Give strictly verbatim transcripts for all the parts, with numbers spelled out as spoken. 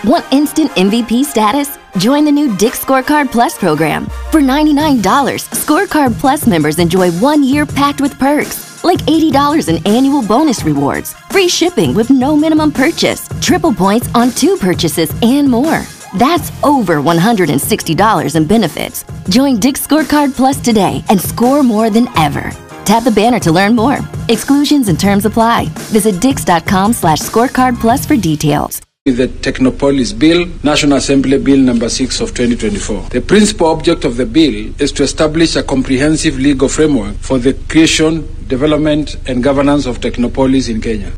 Want instant M V P status? Join the new Dick's Scorecard Plus program. For ninety-nine dollars, Scorecard Plus members enjoy one year packed with perks, like eighty dollars in annual bonus rewards, free shipping with no minimum purchase, triple points on two purchases, and more. That's over one hundred sixty dollars in benefits. Join Dick's Scorecard Plus today and score more than ever. Tap the banner to learn more. Exclusions and terms apply. Visit dix.com slash scorecard plus for details. The Technopolis Bill, National Assembly Bill number six of twenty twenty-four. The principal object of the bill is to establish a comprehensive legal framework for the creation, development and governance of Technopolis in Kenya.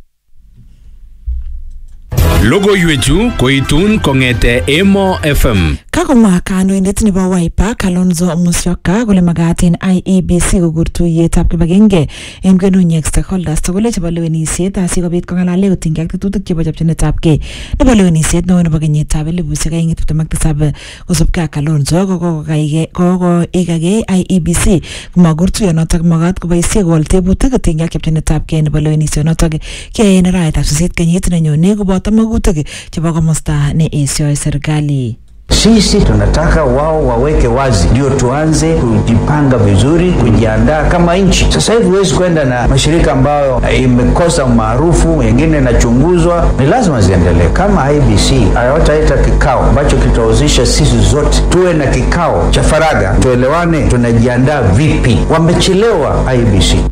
Logo yuechu koitun kongete Emo F M. Kakoma kandoindet nebo Wiper Kalonzo Musyoka kole magatin I E B C kokurtuyetab kibagenge en kwenunyek stakeholders tugul chebo lewenisiet asikobit kongalale kotinygei ak tetutik chebo chopchinetabgei nebo lewenisiet neo nebo kenyitab elipusiek aeng tiptem ak tisab kosubkei ak Kalonzo kokoigage I E B C komakurtuyonotok magat koboisie kowal tebutik kotinygei ak chopchinetabgei nebo lewenisionotok kiyae en arawetab sisit kenyit nenyone koboto magutik chebo komosta ne esio serikali. Sisi tunataka wao waweke wazi ndio tuanze kujipanga vizuri, kujiandaa kama nchi. Sasa hivi huwezi kwenda na mashirika ambayo imekosa maarufu, mengine yanachunguzwa, ni lazima ziendelee. Kama I E B C hawataita kikao ambacho kitahusisha sisi zote, tuwe na kikao cha faraga, tuelewane tunajiandaa vipi. Wamechelewa I E B C.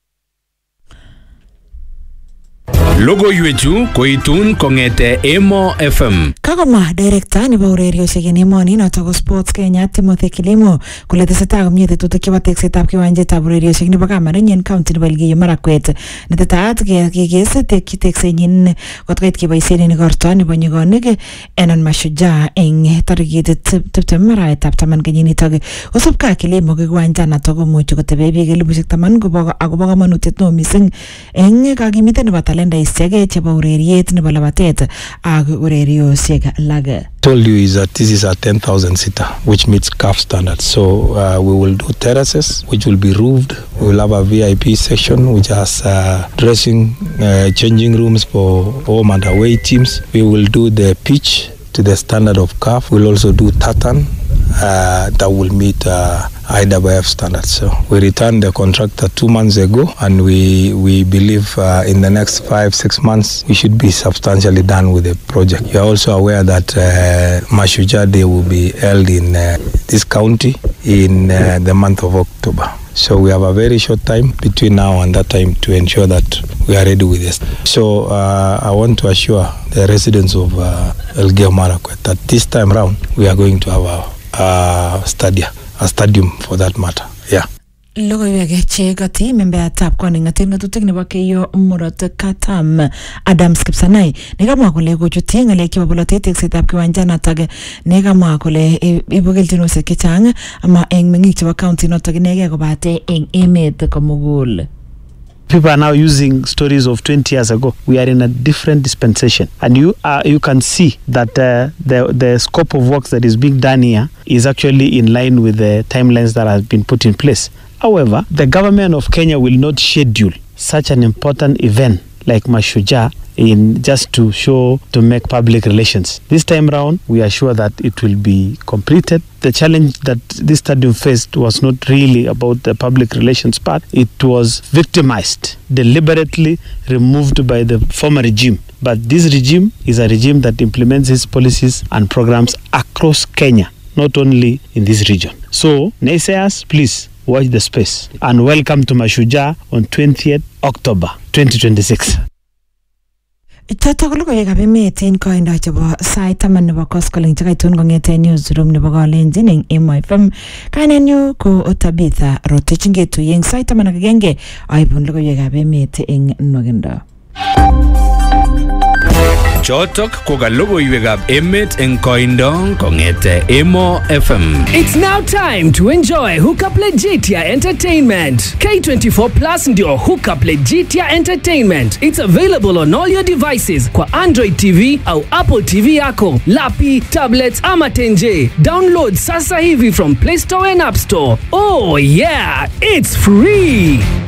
Logo yuechu koitun kongete Emo F M. Kakoma director nebo ureriosiek en emoni notok ko Sports Kenya Timothy Kilimo kole tesetai komie tetutik chebo teksetab kiwanjetab ureriosiek nebo Kamarin County nebo Elgeyo Marakwet netetaat kekes teksenyin kotkoit keboisien en igorto nebo nyigonik en Mashujaa eng tarikit tiptem arawetab taman kenyinitok. Kosubkei ak Kilimo kiwanjanotok komuchi kotebe biik elipusiek taman akobo komonutiet neo mising eng kakimitet nebo talenta isege chebo ureriet nebo labatet ak ureriosiek lag. Told you is that this is a ten thousand seater which meets C A F standards, so uh, we will do terraces which will be roofed. We will have a V I P section which has uh, dressing uh, changing rooms for home and away teams. We will do the pitch to the standard of C A F. We'll also do tartan uh, that will meet uh, I W F standards. So we returned the contractor two months ago, and we we believe uh, in the next five six months we should be substantially done with the project. You are also aware that uh, Mashujaa Day will be held in uh, this county in uh, the month of October. So we have a very short time between now and that time to ensure that we are ready with this. So uh, I want to assure the residents of uh, Elgeyo Marakwet that this time round we are going to have a, a stadium, a stadium for that matter. Yeah. Logoiwek chegati membeatab koning'atet ng'atutik nebo Keiyo Murot Katam Adams Kipsanai nekamwa kole kochuti ng'alek chebo bolotet teksetab kiwanjanotok nekamwa kole ibu kelchinosiek chechang ama eng meng'ik chebo county notok inegei kobate eng emet komugul. People are now using stories of twenty years ago. We are in a different dispensation, and you uh, you can see that uh, the the scope of work that is being done here is actually in line with the timelines that have been put in place. However, the government of Kenya will not schedule such an important event like Mashujaa in just to show, to make public relations. This time round, we are sure that it will be completed. The challenge that this stadium faced was not really about the public relations part. It was victimized, deliberately removed by the former regime. But this regime is a regime that implements its policies and programs across Kenya, not only in this region. So, naysayers, please watch the space. And welcome to Mashujaa on twentieth October twenty twenty-six. Chotok ko logoiwekab emet en koindo chebo sait taman nebo koskoling chekaitun kong'eten newsroom nebo Kalenjin eng Emo F M. Kainenyu ko Tabitha Rotich, ngetuiye eng sait taman ak agenge aibun logoiwekab emet eng nwakindo. Chotok ko ka logoiwekab emet eng koindo kong'ete Emo F M. It's now time to enjoy Hookup Legitia Entertainment. K twenty-four Plus ndio Hookup Legitia Entertainment. It's available on all your devices kwa Android T V au Apple T V yako, lapi, tablets ama tenje. Download sasa hivi from Play Store and App Store. Oh yeah, it's free.